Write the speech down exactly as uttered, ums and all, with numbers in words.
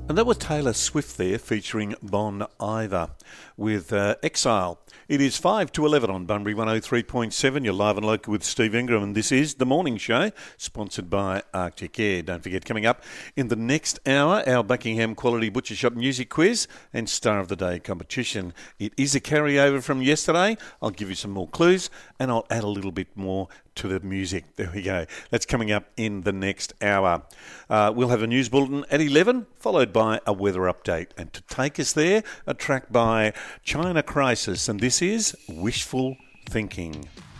And that was Taylor Swift there featuring Bon Iver with uh, Exile. It is five to eleven on Bunbury one oh three point seven. You're live and local with Steve Ingram, and this is The Morning Show, sponsored by Arctic Air. Don't forget, coming up in the next hour, our Buckingham Quality Butcher Shop music quiz and Star of the Day competition. It is a carryover from yesterday. I'll give you some more clues, and I'll add a little bit more to the music. There we go. That's coming up in the next hour. Uh, we'll have a news bulletin at eleven, followed by a weather update. And to take us there, a track by China Crisis, and this is Wishful Thinking.